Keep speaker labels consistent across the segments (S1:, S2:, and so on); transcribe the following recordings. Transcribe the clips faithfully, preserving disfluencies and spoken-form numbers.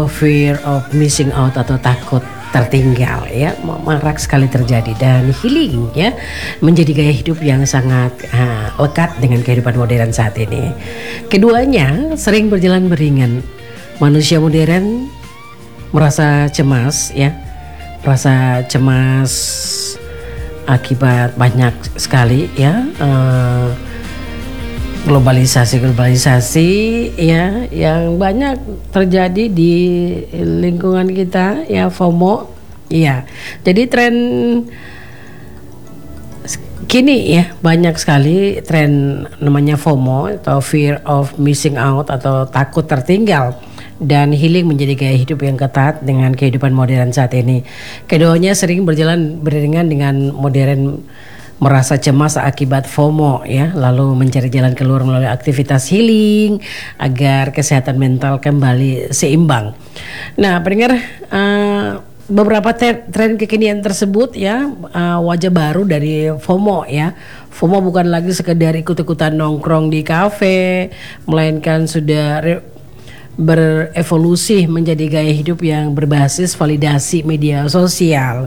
S1: Fear of missing out atau takut tertinggal ya marak sekali terjadi, dan healing ya menjadi gaya hidup yang sangat uh, lekat dengan kehidupan modern saat ini. Keduanya sering berjalan beriringan. Manusia modern merasa cemas ya, merasa cemas akibat banyak sekali ya uh, globalisasi-globalisasi ya yang banyak terjadi di lingkungan kita ya, FOMO ya. Jadi tren kini ya banyak sekali tren namanya FOMO atau fear of missing out atau takut tertinggal, dan healing menjadi gaya hidup yang ketat dengan kehidupan modern saat ini. Keduanya sering berjalan beriringan dengan modern merasa cemas akibat FOMO ya, lalu mencari jalan keluar melalui aktivitas healing agar kesehatan mental kembali seimbang. Nah, pendengar, uh, beberapa tren kekinian tersebut ya uh, wajah baru dari FOMO ya. FOMO bukan lagi sekedar ikut-ikutan nongkrong di kafe, melainkan sudah re- berevolusi menjadi gaya hidup yang berbasis validasi media sosial.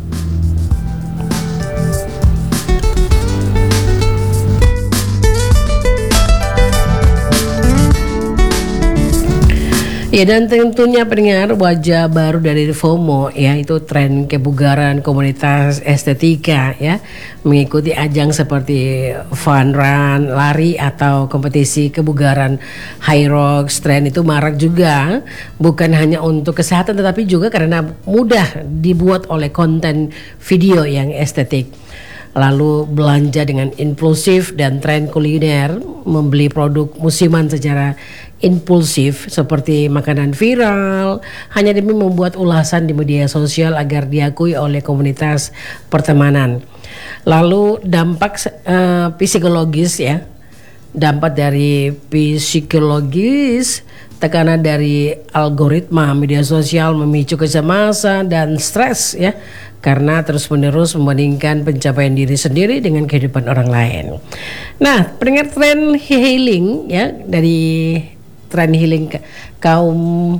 S1: Ya, dan tentunya pendengar, wajah baru dari FOMO ya itu tren kebugaran komunitas estetika ya, mengikuti ajang seperti fun run, lari atau kompetisi kebugaran high rocks. Tren itu marak juga bukan hanya untuk kesehatan tetapi juga karena mudah dibuat oleh konten video yang estetik. Lalu belanja dengan impulsif dan tren kuliner, membeli produk musiman secara impulsif seperti makanan viral hanya demi membuat ulasan di media sosial agar diakui oleh komunitas pertemanan. Lalu dampak uh, psikologis ya, dampak dari psikologis, tekanan dari algoritma media sosial memicu kecemasan dan stres ya, karena terus-menerus membandingkan pencapaian diri sendiri dengan kehidupan orang lain. Nah, pendengar, tren healing ya, dari tren healing kaum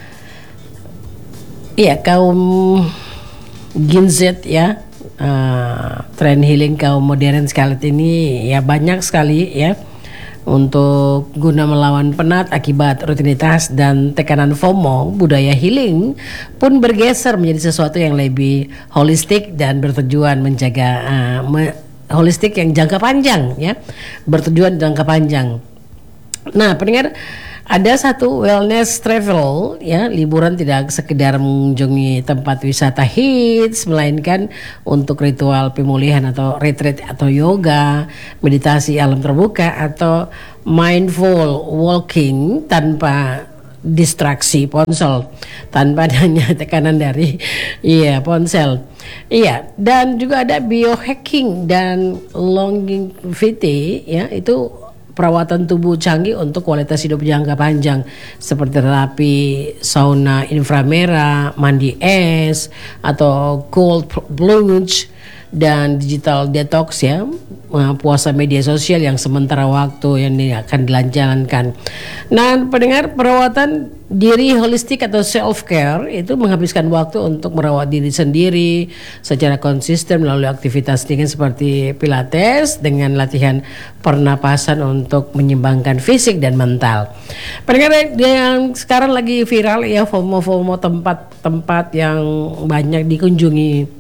S1: ya kaum Gen Z ya, uh, tren healing kaum modern sekali ini ya banyak sekali ya, untuk guna melawan penat akibat rutinitas dan tekanan FOMO. Budaya healing pun bergeser menjadi sesuatu yang lebih holistik dan bertujuan menjaga uh, me, holistik yang jangka panjang ya, bertujuan jangka panjang. Nah, pendengar, ada satu wellness travel ya, liburan tidak sekedar mengunjungi tempat wisata hits, melainkan untuk ritual pemulihan atau retreat atau yoga, meditasi alam terbuka atau mindful walking tanpa distraksi ponsel, tanpa adanya tekanan dari iya ponsel. Iya, dan juga ada biohacking dan longevity ya, itu perawatan tubuh canggih untuk kualitas hidup jangka panjang seperti terapi sauna inframerah, mandi es atau cold plunge, dan digital detox ya, puasa media sosial yang sementara waktu yang akan dilancarkan. Nah, pendengar, perawatan diri holistik atau self care itu menghabiskan waktu untuk merawat diri sendiri secara konsisten melalui aktivitas ringan seperti pilates dengan latihan pernapasan untuk menyeimbangkan fisik dan mental. Pendengar, yang sekarang lagi viral ya, FOMO-FOMO, tempat-tempat yang banyak dikunjungi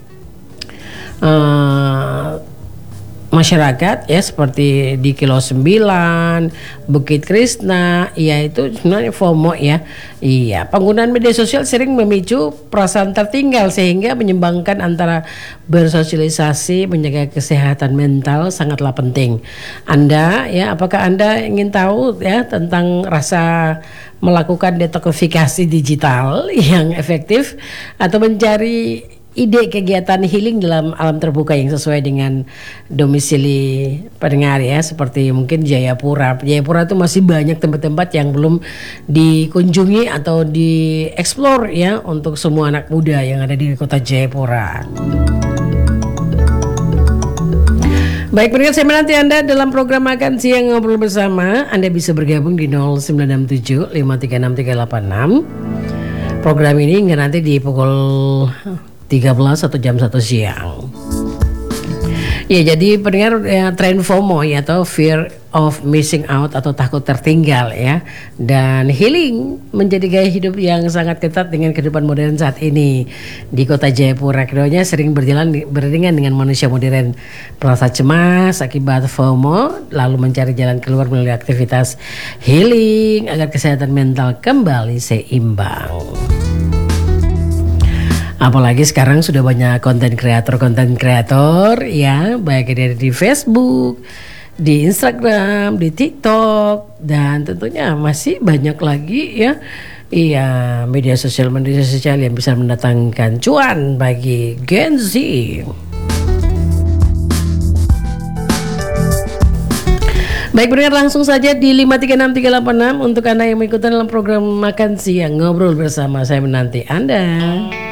S1: Uh, masyarakat ya, seperti di Kilo sembilan, Bukit Krishna, ya itu sebenarnya FOMO ya. Iya, penggunaan media sosial sering memicu perasaan tertinggal sehingga menyeimbangkan antara bersosialisasi, menjaga kesehatan mental sangatlah penting. Anda ya, apakah Anda ingin tahu ya tentang rasa melakukan detoksifikasi digital yang efektif atau mencari ide kegiatan healing dalam alam terbuka yang sesuai dengan domisili pendengar ya, seperti mungkin Jayapura. Jayapura itu masih banyak tempat-tempat yang belum dikunjungi atau dieksplor ya untuk semua anak muda yang ada di kota Jayapura. Baik, pendengar, saya menanti Anda dalam program Makan Siang Ngobrol Bersama. Anda bisa bergabung di nol sembilan enam tujuh lima tiga enam tiga delapan enam program ini hingga nanti di pukul tiga belas atau jam satu siang. Ya, jadi pendengar ya, tren FOMO ya, atau fear of missing out atau takut tertinggal ya, dan healing menjadi gaya hidup yang sangat ketat dengan kehidupan modern saat ini di kota Jayapura. Keduanya sering berjalan beriringan dengan manusia modern merasa cemas akibat FOMO, lalu mencari jalan keluar melalui aktivitas healing agar kesehatan mental kembali seimbang. Apalagi sekarang sudah banyak konten kreator-konten kreator ya, baik dari di Facebook, di Instagram, di TikTok, dan tentunya masih banyak lagi ya, iya media sosial media sosial yang bisa mendatangkan cuan bagi Gen Z. Baik pendengar, langsung saja di lima tiga enam tiga delapan enam untuk Anda yang mengikuti dalam program Makan Siang Ngobrol Bersama. Saya menanti Anda.